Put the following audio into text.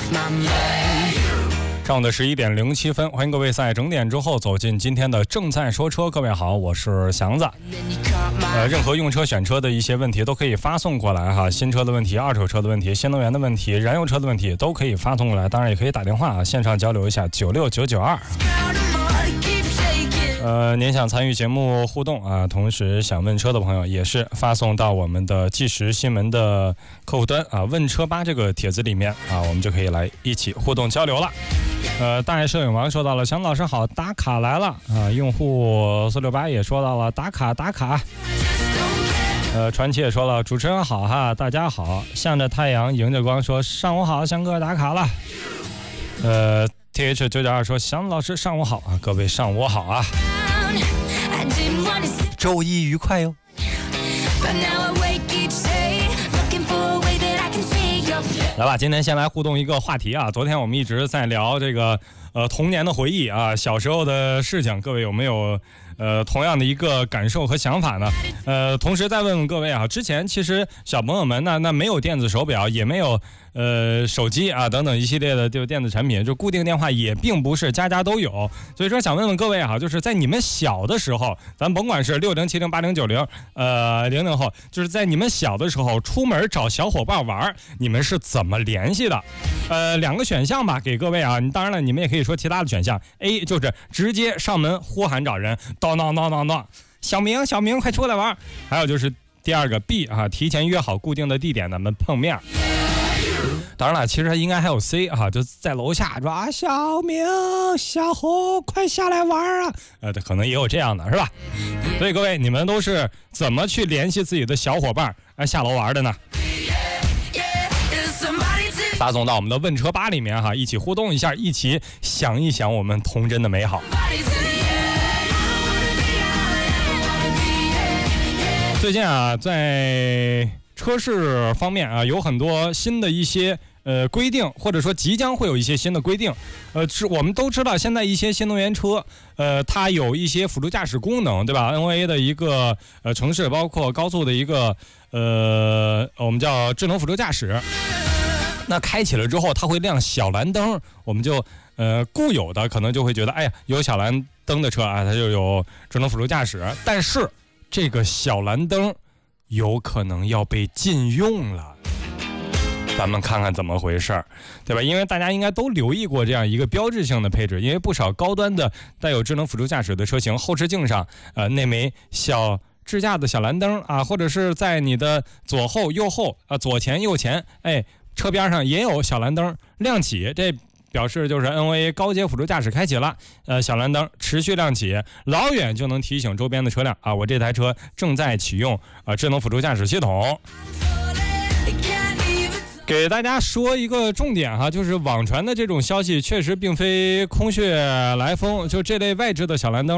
上午的11点07分，欢迎各位在整点之后走进今天的正在说车。各位好，我是祥子。任何用车选车的一些问题都可以发送过来哈，新车的问题、二手车的问题、新能源的问题、燃油车的问题都可以发送过来，当然也可以打电话线上交流一下96992。您想参与节目互动啊，同时想问车的朋友也是发送到我们的即时新闻的客户端啊，问车吧这个帖子里面啊，我们就可以来一起互动交流了。大爱摄影王说到了，祥老师好，打卡来了啊！用户468也说到了，打卡。传奇也说了，主持人好哈，大家好，向着太阳迎着光说上午好，祥哥打卡了。TH992说祥老师上午好啊，各位上午好啊，周一愉快哟。来吧，今天先来互动一个话题啊。昨天我们一直在聊这个童年的回忆啊，小时候的事情，各位有没有同样的一个感受和想法呢？同时再问问各位啊，之前其实小朋友们那没有电子手表，也没有手机啊等等一系列的就电子产品，就固定电话也并不是家家都有，所以说想问问各位啊，就是在你们小的时候，咱甭管是60、70、80、90， 00后，就是在你们小的时候出门找小伙伴玩，你们是怎么联系的？两个选项吧，给各位啊，当然了，你们也可以说其他的选项。A 就是直接上门呼喊找人，当，小明快出来玩。还有就是第二个 B 啊，提前约好固定的地点，咱们碰面。当然了，其实应该还有 C 啊，就在楼下说啊，小明、小红快下来玩啊，可能也有这样的是吧？所以各位，你们都是怎么去联系自己的小伙伴下楼玩的呢？发送到我们的问车吧里面哈，一起互动一下，一起想一想我们童真的美好。最近啊，在车市方面啊，有很多新的一些规定，或者说即将会有一些新的规定。我们都知道，现在一些新能源车，它有一些辅助驾驶功能，对吧 ？NVA 的一个城市，包括高速的一个我们叫智能辅助驾驶。那开启了之后，它会亮小蓝灯，我们就固有的可能就会觉得，哎呀，有小蓝灯的车啊，它就有智能辅助驾驶。但是这个小蓝灯有可能要被禁用了，咱们看看怎么回事，对吧？因为大家应该都留意过这样一个标志性的配置，因为不少高端的带有智能辅助驾驶的车型，后视镜上那枚小支架的小蓝灯啊，或者是在你的左后、右后左前、右前，车边上也有小蓝灯亮起，这表示就是 NVA 高阶辅助驾驶开启了，小蓝灯持续亮起，老远就能提醒周边的车辆啊，我这台车正在启用智能辅助驾驶系统。给大家说一个重点哈，就是网传的这种消息确实并非空穴来风，就这类外置的小蓝灯